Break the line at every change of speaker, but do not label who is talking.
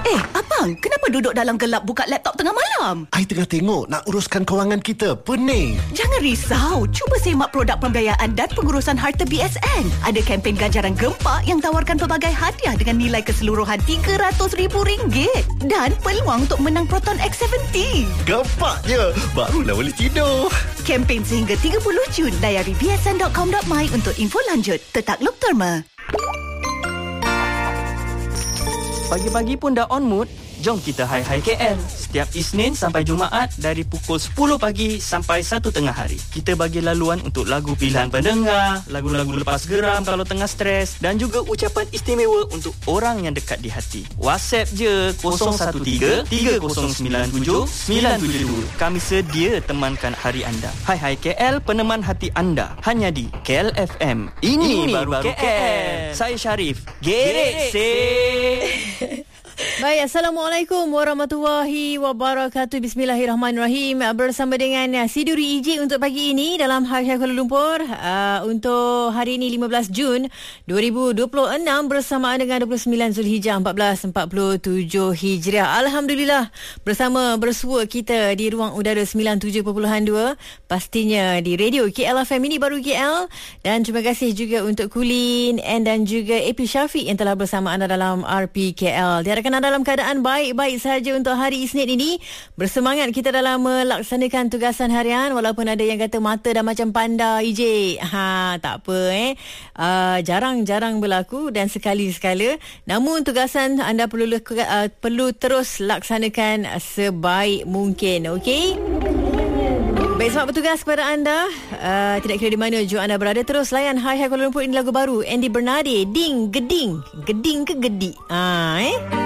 Abang, kenapa duduk dalam gelap buka laptop tengah malam?
I tengah tengok nak uruskan kewangan kita. Pening.
Jangan risau. Cuba semak produk pembiayaan dan pengurusan harta BSN. Ada kempen ganjaran gempak yang tawarkan pelbagai hadiah dengan nilai keseluruhan RM300,000 dan peluang untuk menang Proton X70.
Gempak je. Barulah boleh tidur.
Kempen sehingga 30 Jun. Layari bsn.com.my untuk info lanjut. Tetak Lokterma.
Pagi-pagi pun dah on mood? Jom kita Hai Hai KL. Setiap Isnin sampai Jumaat dari pukul 10 pagi sampai 1 tengah hari. Kita bagi laluan untuk lagu pilihan pendengar, lagu-lagu lepas geram kalau tengah stres dan juga ucapan istimewa untuk orang yang dekat di hati. WhatsApp je 013-3097-972. Kami sedia temankan hari anda. Hai Hai KL, peneman hati anda. Hanya di KL FM. Ini baru KL. Saya Syarif. Gerek say.
Baik, Assalamualaikum warahmatullahi wabarakatuh. Bismillahirrahmanirrahim. Bersama dengan Siduri EJ untuk pagi ini dalam Hai Hai Kuala Lumpur. Untuk hari ini 15 Jun 2026 bersamaan dengan 29 Zulhijjah 1447 Hijriah. Alhamdulillah, bersama bersua kita di ruang udara 97.2, pastinya di radio KL FM ini baru KL. Dan terima kasih juga untuk Kulin dan juga AP Syafiq yang telah bersama anda dalam RPKL. Diharapkan anda dalam keadaan baik-baik saja untuk hari Isnin ini. Bersemangat kita dalam melaksanakan tugasan harian, walaupun ada yang kata mata dah macam panda EJ. Tak apa jarang-jarang berlaku dan sekali-sekala. Namun tugasan anda perlu terus laksanakan sebaik mungkin, okey? Baik, selamat bertugas kepada anda. Tidak kira di mana jua anda berada, terus layan Hai Hai Kuala Lumpur. Ini lagu baru Andy Bernardi, Ding Geding. Geding ke gedik?